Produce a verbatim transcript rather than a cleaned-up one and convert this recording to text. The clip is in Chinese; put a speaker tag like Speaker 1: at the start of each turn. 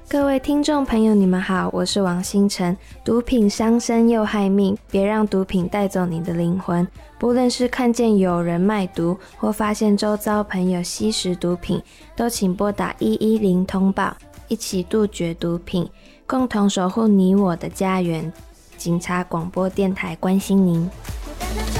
Speaker 1: 各位听众朋友，你们好，我是王星辰。毒品伤身又害命，别让毒品带走你的灵魂。不论是看见有人卖毒，或发现周遭朋友吸食毒品，都请拨打一一零通报，一起杜绝毒品，共同守护你我的家园。警察广播电台关心您。